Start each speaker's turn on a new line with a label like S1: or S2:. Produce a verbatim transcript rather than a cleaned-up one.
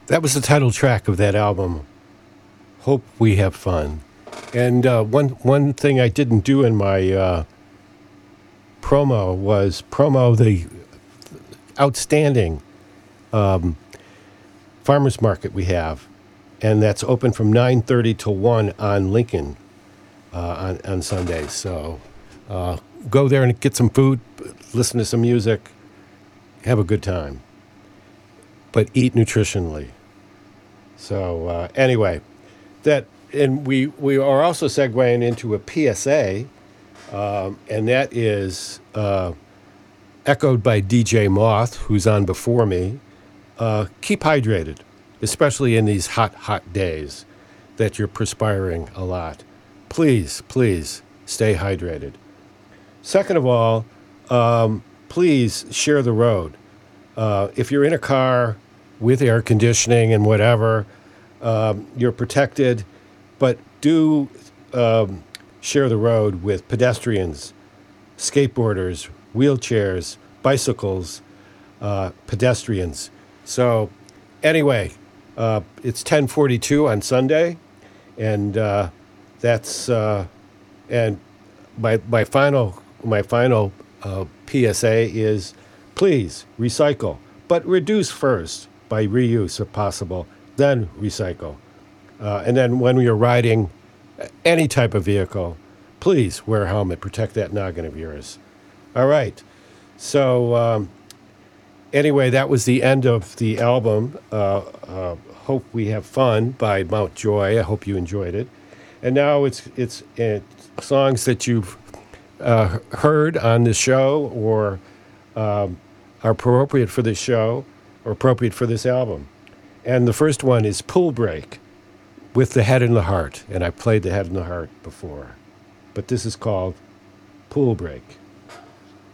S1: That was the title track of that album, Hope We Have Fun. And uh, one one thing I didn't do in my uh, promo was promo the outstanding um, farmers market we have, and that's open from nine thirty to one on Lincoln uh, on, on Sundays. So uh, go there and get some food, listen to some music, have a good time, but eat nutritionally. So uh, anyway, that and we we are also segueing into a P S A, um, and that is uh, echoed by D J Moth, who's on before me. Uh, keep hydrated, especially in these hot, hot days that you're perspiring a lot. Please, please stay hydrated. Second of all, um, please share the road. Uh, if you're in a car with air conditioning and whatever, um, you're protected, but do um, share the road with pedestrians, skateboarders, wheelchairs, bicycles, uh, pedestrians. So anyway, uh, it's ten forty-two on Sunday, and uh, that's uh, and my my final my final uh, P S A is please recycle, but reduce first by reuse if possible, then recycle. Uh, and then when you're riding any type of vehicle, please wear a helmet, protect that noggin of yours. All right. So um, anyway, that was the end of the album, uh, uh, Hope We Have Fun by Mount Joy. I hope you enjoyed it. And now it's, it's, it's songs that you've uh, heard on the show or um, are appropriate for this show or appropriate for this album. And the first one is Pool Break with the Head and the Heart. And I played the Head and the Heart before. But this is called Pool Break.